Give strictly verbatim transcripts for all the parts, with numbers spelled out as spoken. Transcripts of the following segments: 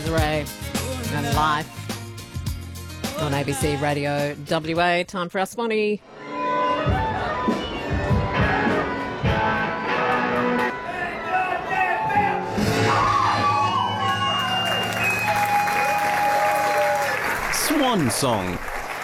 Ray and live on A B C Radio W A. Time for our Swanee. Swan Song.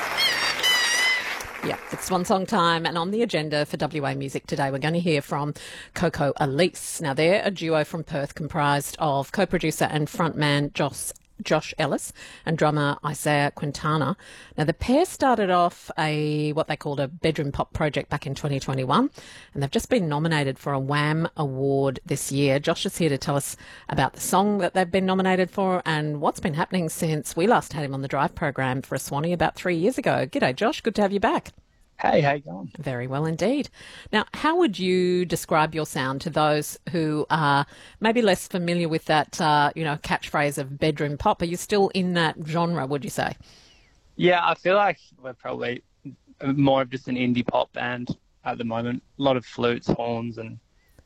Yeah, it's Swan Song time, and on the agenda for W A Music today, we're going to hear from Coco Elise. Now, they're a duo from Perth comprised of co-producer and frontman Josh Josh Ellis and drummer Isaiah Quintana. Now, the pair started off a what they called a bedroom pop project back in twenty twenty-one, and they've just been nominated for a WAM award this year. Josh is here to tell us about the song that they've been nominated for and what's been happening since we last had him on the Drive program for a Swanee about three years ago. G'day, Josh. Good to have you back. Hey, how you going? Very well indeed. Now, how would you describe your sound to those who are maybe less familiar with that, uh, you know, catchphrase of bedroom pop? Are you still in that genre, would you say? Yeah, I feel like we're probably more of just an indie pop band at the moment. A lot of flutes, horns, and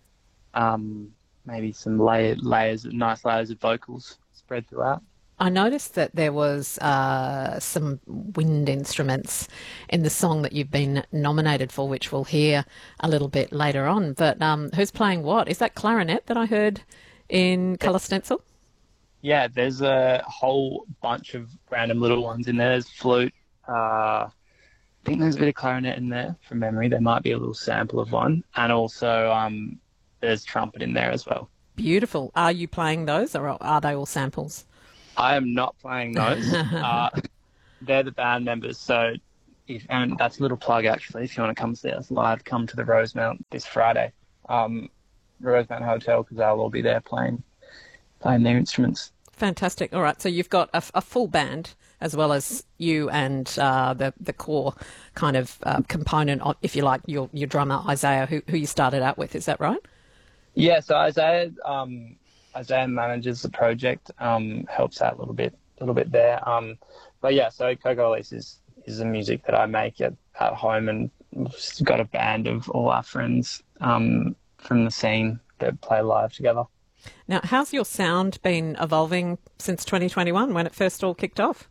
um, maybe some layered layers, nice layers of vocals spread throughout. I noticed that there was uh, some wind instruments in the song that you've been nominated for, which we'll hear a little bit later on. But um, who's playing what? Is that clarinet that I heard in Colour Stencil? Yeah, there's a whole bunch of random little ones in there. There's flute. Uh, I think there's a bit of clarinet in there from memory. There might be a little sample of one. And also um, there's trumpet in there as well. Beautiful. Are you playing those, or are they all samples? I am not playing those. uh, they're the band members, so if, and that's a little plug actually. If you want to come see us live, come to the Rosemount this Friday, um, Rosemount Hotel, because they'll all be there playing, playing their instruments. Fantastic. All right, so you've got a, a full band as well as you and uh, the the core kind of uh, component, of, if you like, your your drummer Isaiah, who who you started out with. Is that right? Yeah. So Isaiah. Um, Isaiah manages the project, um, helps out a little bit, a little bit there. Um, but yeah, so Coco Elise is, is the music that I make at, at home, and we've got a band of all our friends um, from the scene that play live together. Now, how's your sound been evolving since twenty twenty-one when it first all kicked off?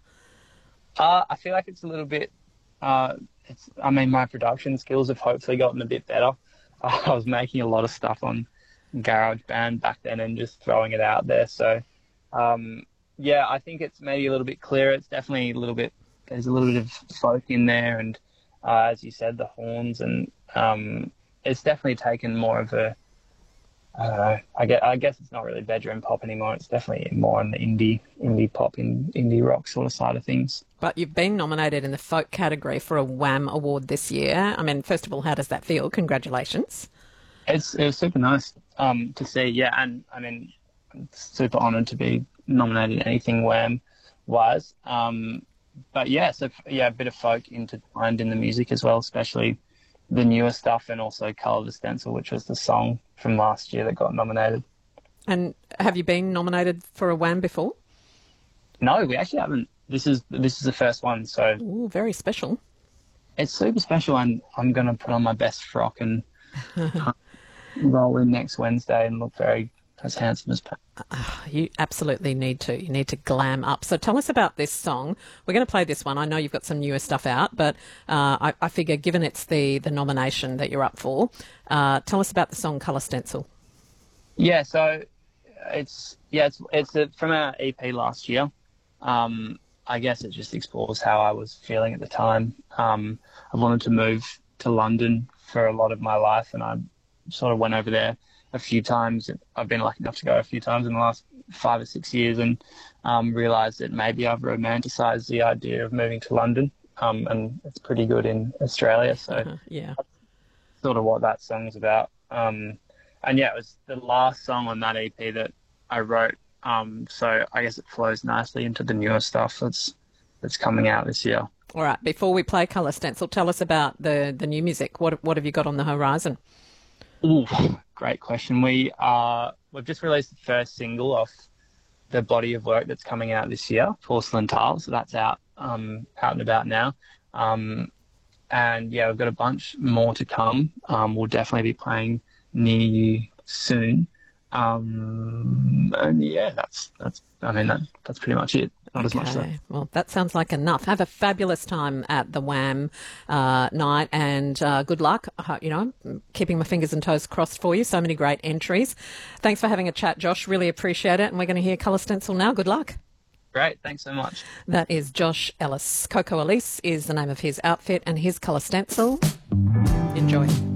Uh, I feel like it's a little bit, uh, it's, I mean, my production skills have hopefully gotten a bit better. Uh, I was making a lot of stuff on GarageBand back then and just throwing it out there. So, um, yeah, I think it's maybe a little bit clearer. It's definitely a little bit, there's a little bit of folk in there, and uh, as you said, the horns, and um, it's definitely taken more of a, I don't know, I guess, I guess it's not really bedroom pop anymore. It's definitely more on the indie, indie pop, in, indie rock sort of side of things. But you've been nominated in the folk category for a WAM award this year. I mean, first of all, how does that feel? Congratulations. It's, it was super nice um, to see, yeah, and I mean, I'm super honoured to be nominated in anything WAM-wise. Um, but yeah, so yeah, a bit of folk intertwined in the music as well, especially the newer stuff, and also Colour the Stencil, which was the song from last year that got nominated. And have you been nominated for a WAM before? No, we actually haven't. This is this is the first one, so Ooh, very special. It's super special, and I'm going to put on my best frock and roll in next Wednesday and look very as handsome as possible. Uh, you absolutely need to. You need to glam up. So tell us about this song. We're going to play this one. I know you've got some newer stuff out, but uh, I, I figure given it's the, the nomination that you're up for, uh, tell us about the song Colour Stencil. Yeah, so it's yeah it's it's a, from our E P last year. Um, I guess it just explores how I was feeling at the time. Um, I wanted to move to London for a lot of my life, and I sort of went over there a few times. I've been lucky enough to go a few times in the last five or six years, and um, realised that maybe I've romanticised the idea of moving to London, um, and it's pretty good in Australia. So uh-huh, yeah, that's sort of what that song's about. Um, and yeah, it was the last song on that E P that I wrote. Um, so I guess it flows nicely into the newer stuff that's that's coming out this year. All right. Before we play Colour Stencil, tell us about the, the new music. What what have you got on the horizon? Ooh, great question. We are we've just released the first single off the body of work that's coming out this year, Porcelain Tile. So that's out um, out and about now. Um, and yeah, we've got a bunch more to come. Um, we'll definitely be playing near you soon. Um, and yeah, that's that's. I mean, that that's pretty much it. Not as much. So. Okay. Well, that sounds like enough. Have a fabulous time at the Wham uh, night, and uh, good luck. Uh, you know, keeping my fingers and toes crossed for you. So many great entries. Thanks for having a chat, Josh. Really appreciate it. And we're going to hear Colour Stencil now. Good luck. Great. Thanks so much. That is Josh Ellis. Coco Elise is the name of his outfit, and his Colour Stencil. Enjoy.